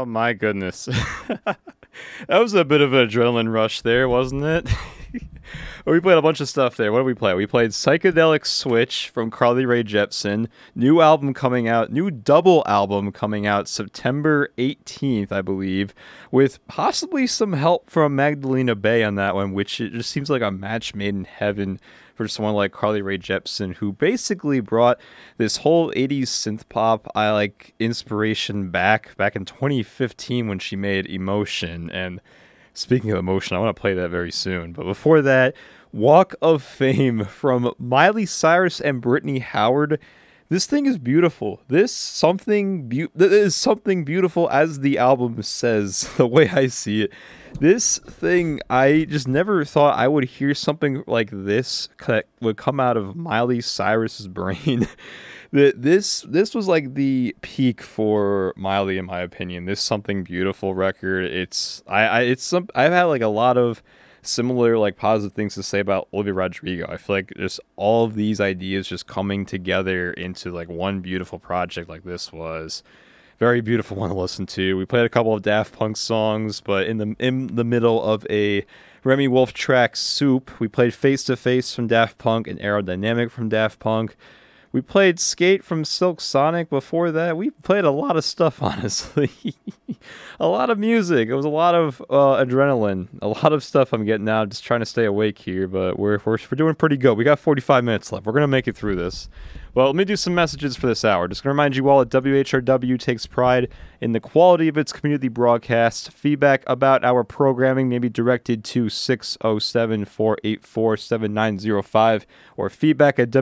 Oh my goodness. That was a bit of an adrenaline rush there, wasn't it? We played a bunch of stuff there. What did we play? We played Psychedelic Switch from Carly Rae Jepsen. New album coming out, new double album coming out September 18th, I believe, with possibly some help from Magdalena Bay on that one, which it just seems like a match made in heaven for someone like Carly Rae Jepsen, who basically brought this whole 80s synth pop inspiration back in 2015 when she made Emotion. And speaking of Emotion, I want to play that very soon. But before that, Walk of Fame from Miley Cyrus and Brittany Howard. This thing is beautiful. This is something beautiful, as the album says, the way I see it. This thing, I just never thought I would hear something like this that would come out of Miley Cyrus's brain. This was like the peak for Miley, in my opinion. This Something Beautiful record. I've had like a lot of similar like positive things to say about Olivia Rodrigo. I feel like just all of these ideas just coming together into like one beautiful project like this was. Very beautiful one to listen to. We played a couple of Daft Punk songs, but in the middle of a Remy Wolf track, Soup, we played Face to Face from Daft Punk and Aerodynamic from Daft Punk. We played Skate from Silk Sonic before that. We played a lot of stuff, honestly. A lot of music. It was a lot of adrenaline. A lot of stuff I'm getting out, just trying to stay awake here, but we're doing pretty good. We got 45 minutes left. We're going to make it through this. Well, let me do some messages for this hour. Just going to remind you all that WHRW takes pride in the quality of its community broadcast. Feedback about our programming may be directed to 607-484-7905 or feedback at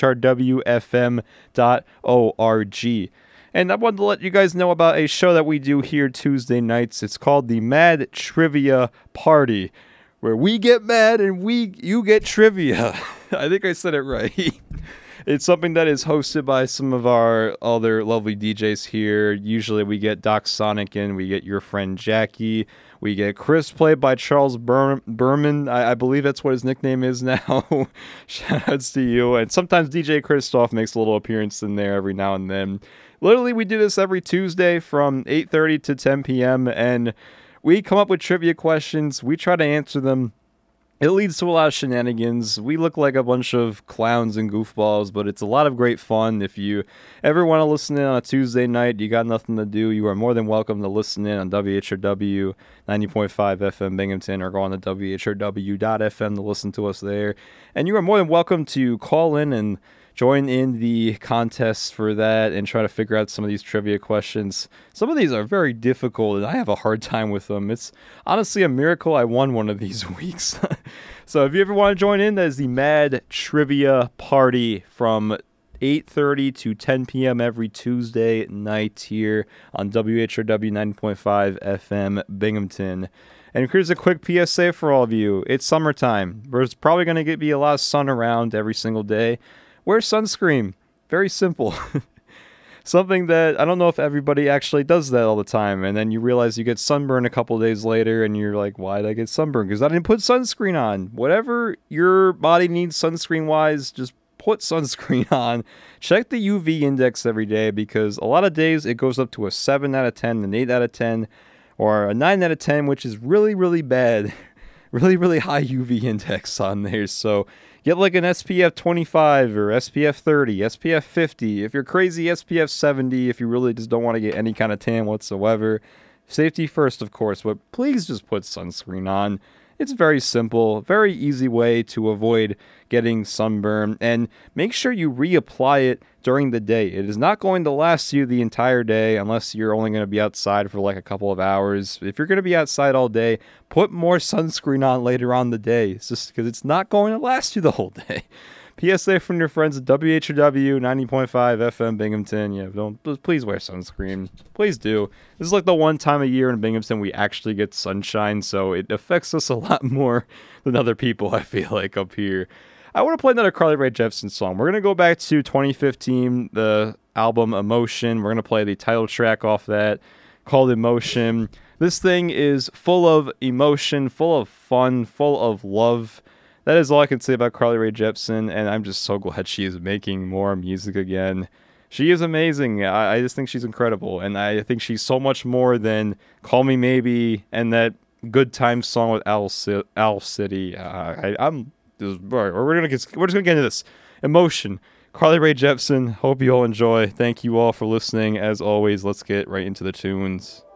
whrwfm.org. And I wanted to let you guys know about a show that we do here Tuesday nights. It's called the Mad Trivia Party, where we get mad and you get trivia. I think I said it right. It's something that is hosted by some of our other lovely DJs here. Usually we get Doc Sonic in, we get your friend Jackie, we get Chris, played by Charles Berman. I believe that's what his nickname is now. Shoutouts to you. And sometimes DJ Christoph makes a little appearance in there every now and then. Literally, we do this every Tuesday from 8:30 to 10 p.m. and we come up with trivia questions. We try to answer them. It leads to a lot of shenanigans. We look like a bunch of clowns and goofballs, but it's a lot of great fun. If you ever want to listen in on a Tuesday night, you got nothing to do, you are more than welcome to listen in on WHRW 90.5 FM Binghamton, or go on to WHRW.FM to listen to us there. And you are more than welcome to call in and join in the contests for that and try to figure out some of these trivia questions. Some of these are very difficult, and I have a hard time with them. It's honestly a miracle I won one of these weeks. So if you ever want to join in, that is the Mad Trivia Party from 8:30 to 10 p.m. every Tuesday night here on WHRW 90.5 FM Binghamton. And here's a quick PSA for all of you. It's summertime. There's probably going to be a lot of sun around every single day. Wear sunscreen. Very simple. Something that I don't know if everybody actually does that all the time. And then you realize you get sunburn a couple days later and you're like, why did I get sunburn? Because I didn't put sunscreen on. Whatever your body needs sunscreen-wise, just put sunscreen on. Check the UV index every day, because a lot of days it goes up to a 7 out of 10, an 8 out of 10, or a 9 out of 10, which is really, really bad. Really, really high UV index on there. So get like an SPF 25 or SPF 30, SPF 50. If you're crazy, SPF 70 if you really just don't want to get any kind of tan whatsoever. Safety first, of course, but please just put sunscreen on. It's very simple, very easy way to avoid getting sunburn, and make sure you reapply it during the day. It is not going to last you the entire day unless you're only going to be outside for like a couple of hours. If you're going to be outside all day, put more sunscreen on later on the day. It's just because it's not going to last you the whole day. PSA from your friends at WHRW 90.5 FM Binghamton. Please wear sunscreen. Please do. This is like the one time a year in Binghamton we actually get sunshine, so it affects us a lot more than other people, I feel like, up here. I want to play another Carly Rae Jepsen song. We're going to go back to 2015, the album Emotion. We're going to play the title track off that, called Emotion. This thing is full of emotion, full of fun, full of love. That is all I can say about Carly Rae Jepsen, and I'm just so glad she is making more music again. She is amazing. I just think she's incredible, and I think she's so much more than "Call Me Maybe" and that "Good Times" song with Owl City. We're just gonna get into this. Emotion. Carly Rae Jepsen. Hope you all enjoy. Thank you all for listening. As always, let's get right into the tunes.